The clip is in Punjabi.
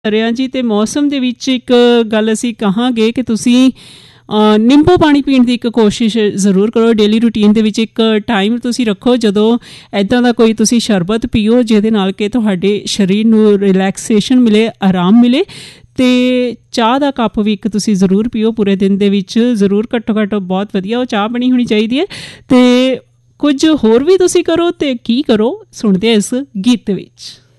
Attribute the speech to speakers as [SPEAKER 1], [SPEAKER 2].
[SPEAKER 1] ਰਿਹਾ ਜੀ। ਅਤੇ ਮੌਸਮ ਦੇ ਵਿੱਚ ਇੱਕ ਗੱਲ ਅਸੀਂ ਕਹਾਂਗੇ ਕਿ ਤੁਸੀਂ ਨਿੰਬੂ ਪਾਣੀ ਪੀਣ ਦੀ ਇੱਕ ਕੋਸ਼ਿਸ਼ ਜ਼ਰੂਰ ਕਰੋ। ਡੇਲੀ ਰੂਟੀਨ ਦੇ ਵਿੱਚ ਇੱਕ ਟਾਈਮ ਤੁਸੀਂ ਰੱਖੋ ਜਦੋਂ ਇੱਦਾਂ ਦਾ ਕੋਈ ਤੁਸੀਂ ਸ਼ਰਬਤ ਪੀਓ ਜਿਹਦੇ ਨਾਲ ਕਿ ਤੁਹਾਡੇ ਸਰੀਰ ਨੂੰ ਰਿਲੈਕਸੇਸ਼ਨ ਮਿਲੇ, ਆਰਾਮ ਮਿਲੇ। ਅਤੇ ਚਾਹ ਦਾ ਕੱਪ ਵੀ ਇੱਕ ਤੁਸੀਂ ਜ਼ਰੂਰ ਪੀਓ ਪੂਰੇ ਦਿਨ ਦੇ ਵਿੱਚ, ਜ਼ਰੂਰ ਘੱਟੋ ਘੱਟ ਬਹੁਤ ਵਧੀਆ ਉਹ ਚਾਹ ਬਣੀ ਹੋਣੀ ਚਾਹੀਦੀ ਹੈ। ਅਤੇ ਕੁਝ ਹੋਰ ਵੀ ਤੁਸੀਂ ਕਰੋ, ਅਤੇ ਕੀ ਕਰੋ ਸੁਣਦੇ ਇਸ ਗੀਤ ਵਿੱਚ।